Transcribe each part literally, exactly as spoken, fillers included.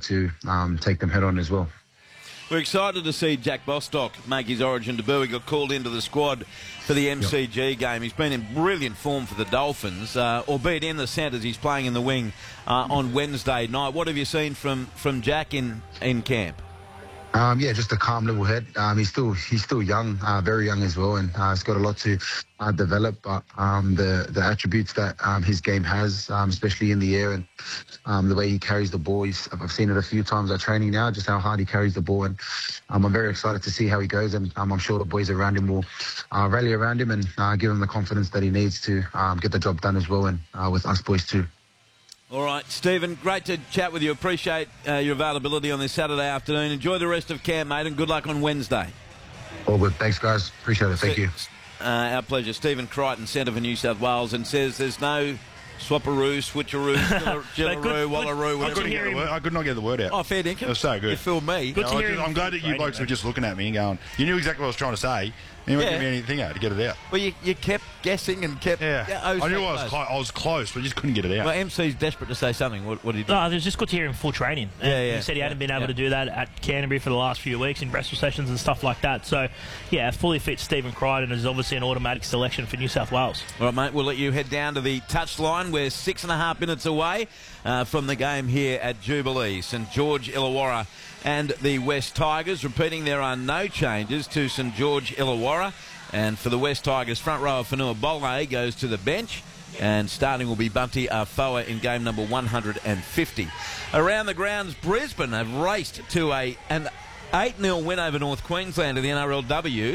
to um, take them head on as well. We're excited to see Jack Bostock make his origin debut. He got called into the squad for the M C G yep. game. He's been in brilliant form for the Dolphins, uh, albeit in the centres. He's playing in the wing uh, on Wednesday night. What have you seen from, from Jack in, in camp? Um, yeah, just a calm, level head. Um, he's still he's still young, uh, very young as well, and uh, he's got a lot to uh, develop. But um, the the attributes that um, his game has, um, especially in the air, and um, the way he carries the ball, he's, I've seen it a few times at training now, just how hard he carries the ball, and um, I'm very excited to see how he goes. And um, I'm sure the boys around him will uh, rally around him and uh, give him the confidence that he needs to um, get the job done as well, and uh, with us boys too. All right, Stephen, great to chat with you. Appreciate uh, your availability on this Saturday afternoon. Enjoy the rest of camp, mate, and good luck on Wednesday. All good. Thanks, guys. Appreciate it. Thank you. Uh, our pleasure. Stephen Crichton, Centre for New South Wales, and says there's no swapperoo, switcheroo, jillaroo, wallaroo, I couldn't get the word. I could not get the word out. Oh, fair dinkum. It was so good. You fooled me. Good to hear I'm glad that you blokes were just looking at me and going, you knew exactly what I was trying to say. You wouldn't Yeah. give me anything out to get it out. Well, you, you kept guessing and kept... Yeah. yeah I knew I was, close. clo- I was close, but I just couldn't get it out. Well, M C's desperate to say something. What, what did he do? No, it was just good to hear him full training. And Yeah, yeah. He said he hadn't been able Yeah. to do that at Canterbury for the last few weeks in wrestle sessions and stuff like that. So, yeah, fully fit Stephen Crichton is obviously an automatic selection for New South Wales. All right, mate, we'll let you head down to the touchline. We're six and a half minutes away uh, from the game here at Jubilee. St George Illawarra and the West Tigers. Repeating, there are no changes to St George Illawarra. And for the West Tigers, front rower Fanua Bole goes to the bench. And starting will be Bunty Afoa in game number one hundred fifty. Around the grounds, Brisbane have raced to a an eight nil win over North Queensland in the N R L W.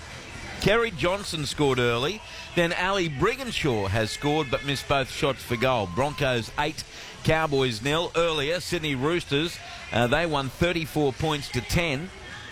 Kerry Johnson scored early. Then Ali Brigginshaw has scored but missed both shots for goal. Broncos eight, Cowboys nil. Earlier, Sydney Roosters, uh, they won thirty-four points to ten.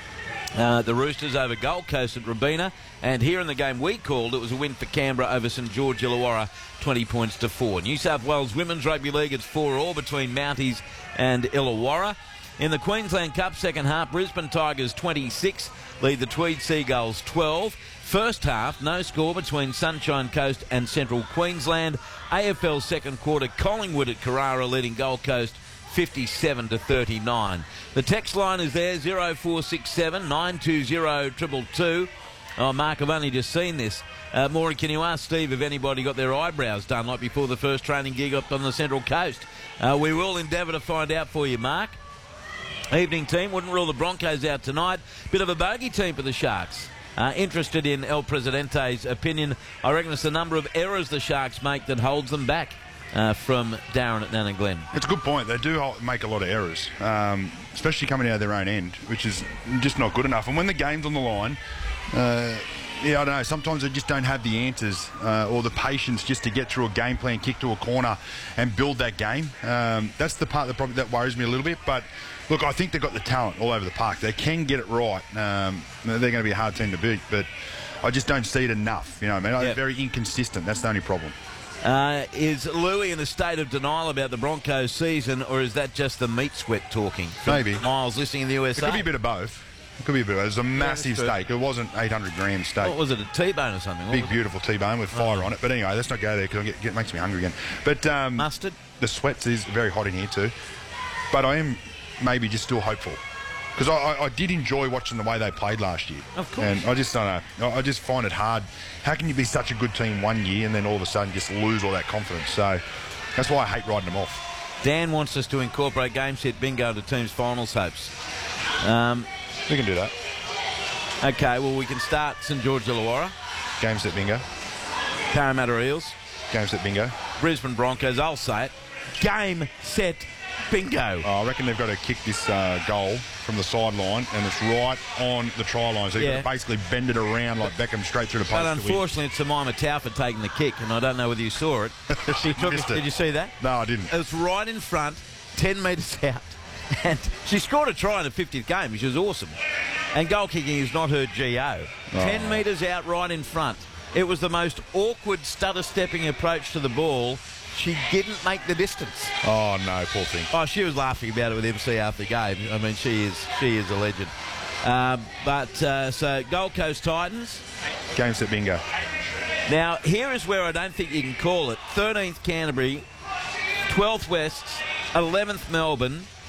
Uh, the Roosters over Gold Coast at Robina. And here in the game we called, it was a win for Canberra over St George Illawarra, twenty points to four. New South Wales Women's Rugby League, it's four all between Mounties and Illawarra. In the Queensland Cup second half, Brisbane Tigers twenty-six lead the Tweed Seagulls twelve. First half, no score between Sunshine Coast and Central Queensland. A F L second quarter, Collingwood at Carrara leading Gold Coast fifty-seven to thirty-nine. The text line is there, zero four six seven nine two zero two two two. Oh, Mark, I've only just seen this. Uh, Maureen, can you ask Steve if anybody got their eyebrows done like before the first training gig up on the Central Coast? Uh, we will endeavour to find out for you, Mark. Evening team, wouldn't rule the Broncos out tonight. Bit of a bogey team for the Sharks. Uh, interested in El Presidente's opinion, I reckon it's the number of errors the Sharks make that holds them back uh, from Darren at Nana Glen. It's a good point. They do make a lot of errors, um, especially coming out of their own end, which is just not good enough. And when the game's on the line, uh, yeah, I don't know, sometimes they just don't have the answers uh, or the patience just to get through a game plan, kick to a corner and build that game. Um, that's the part that probably that worries me a little bit. But look, I think they've got the talent all over the park. They can get it right. Um, they're going to be a hard team to beat, but I just don't see it enough. You know what I mean? Yep. They're very inconsistent. That's the only problem. Uh, is Louis in a state of denial about the Broncos season, or is that just the meat sweat talking? Maybe. Miles listening in the U S A? It could be a bit of both. It could be a bit of both. It was a massive yeah, steak. It wasn't eight hundred gram steak. What was it, a T-bone or something? What Big, beautiful T-bone with fire oh. on it. But anyway, let's not go there because it makes me hungry again. But um, Mustard? The sweats is very hot in here too. But I am maybe just still hopeful. Because I, I, I did enjoy watching the way they played last year. Of course. And I just don't know. I just find it hard. How can you be such a good team one year and then all of a sudden just lose all that confidence? So that's why I hate riding them off. Dan wants us to incorporate game set bingo into team's finals hopes. Um, we can do that. Okay, well, we can start St George Illawarra. Game set bingo. Parramatta Eels. Game set bingo. Brisbane Broncos, I'll say it. Game set bingo. Oh, I reckon they've got to kick this uh, goal from the sideline, and it's right on the try line. So you've yeah. got to basically bend it around like Beckham straight through the post. But unfortunately, it's Jemima Tauffa taking the kick, and I don't know whether you saw it. She took it. Did you see that? No, I didn't. It was right in front, ten metres out. And she scored a try in the fiftieth game, which was awesome. And goal kicking is not her G O. Oh. ten metres out right in front. It was the most awkward stutter-stepping approach to the ball. She didn't make the distance. Oh, no, poor thing. Oh, she was laughing about it with M C after the game. I mean, she is she is a legend. Um, but, uh, so, Gold Coast Titans. Game set bingo. Now, here is where I don't think you can call it. thirteenth Canterbury, twelfth West, eleventh Melbourne,